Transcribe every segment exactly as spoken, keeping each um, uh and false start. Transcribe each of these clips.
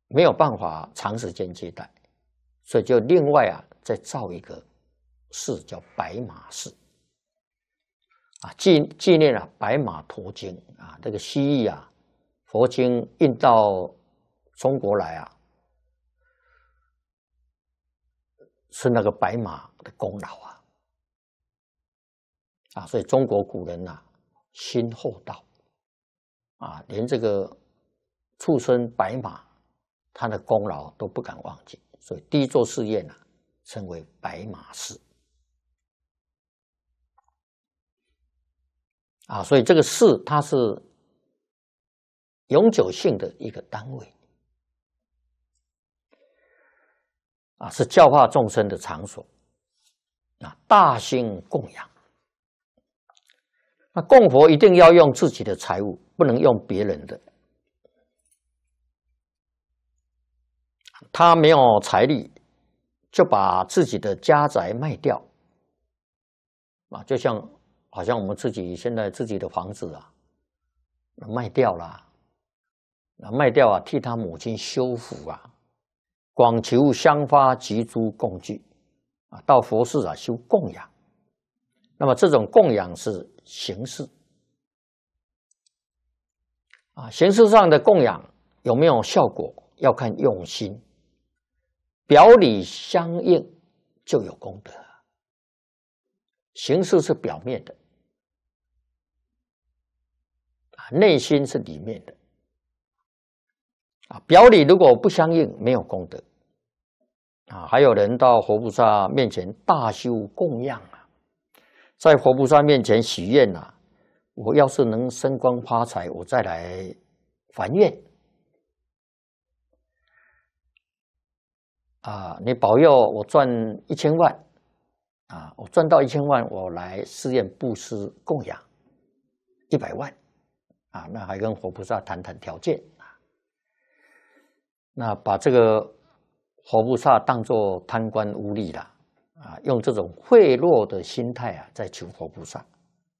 没有办法长时间接待，所以就另外啊再造一个寺叫白马寺啊，纪纪念啊白马驮经啊，这个西域啊佛经运到中国来啊，是那个白马的功劳啊啊，所以中国古人呐、啊、心厚道啊，连这个畜生白马他的功劳都不敢忘记，所以第一座寺院啊称为白马寺啊，所以这个寺它是永久性的一个单位啊，是教化众生的场所啊，大兴供养。那供佛一定要用自己的财物，不能用别人的。他没有财力，就把自己的家宅卖掉啊，就像好像我们自己现在自己的房子啊，卖掉了，卖掉啊，替他母亲修福啊，广求香花及诸供具啊，到佛寺啊修供养。那么这种供养是形式啊，形式上的供养有没有效果，要看用心，表里相应就有功德。形式是表面的，啊，内心是里面的，啊，表里如果不相应，没有功德。啊，还有人到佛菩萨面前大修供养啊，在佛菩萨面前许愿啊，我要是能升官发财，我再来还愿。啊，你保佑我赚一千万，啊，我赚到一千万，我来寺院布施供养一百万，啊，那还跟佛菩萨谈谈条件啊，那把这个佛菩萨当作贪官污吏了，啊，用这种贿赂的心态啊，在求佛菩萨，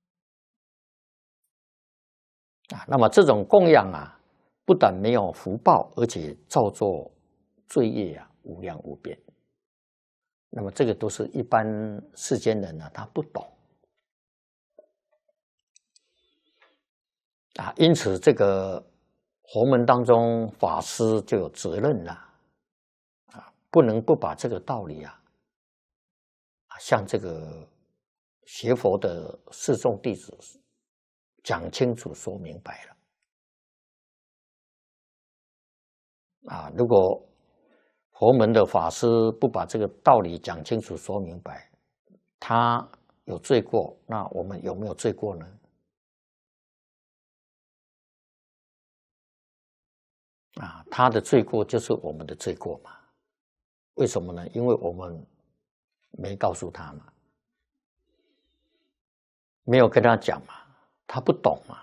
啊，那么这种供养啊，不但没有福报，而且造作罪业啊，无量无边。那么这个都是一般世间人啊，他不懂啊，因此这个佛门当中法师就有责任了啊，不能不把这个道理啊，向这个学佛的四众弟子讲清楚、说明白了啊。如果佛门的法师不把这个道理讲清楚、说明白，他有罪过，那我们有没有罪过呢？啊，他的罪过就是我们的罪过嘛？为什么呢？因为我们没告诉他嘛，没有跟他讲嘛，他不懂嘛。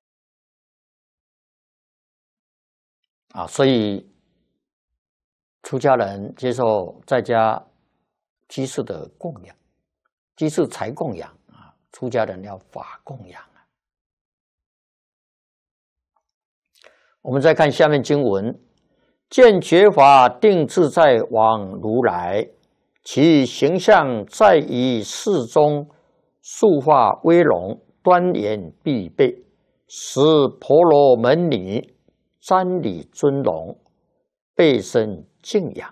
啊，所以出家人接受在家居士的供养，居士财供养啊，出家人要法供养啊。我们再看下面经文：见觉法定自在往如来，其形象在于世中，塑化威容，端严必备，使婆罗门女瞻礼尊荣，备生敬仰。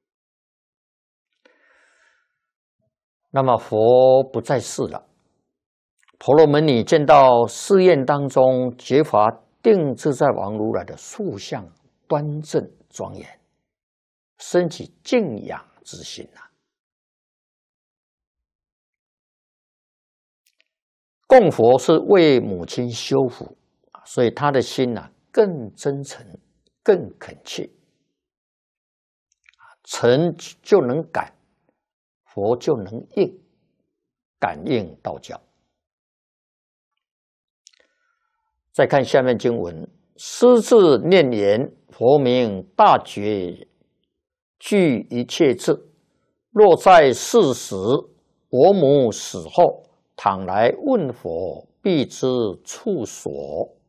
那么佛不在世了，婆罗门女见到寺院当中觉法定自在王如来的塑像端正庄严，生起敬仰之心啊。供佛是为母亲修福，所以他的心啊更真诚、更恳切。诚就能感，佛就能应，感应道教。再看下面经文：师自念言，佛名大觉，具一切智。若在世时，我母死后，倘来问佛，必知处所。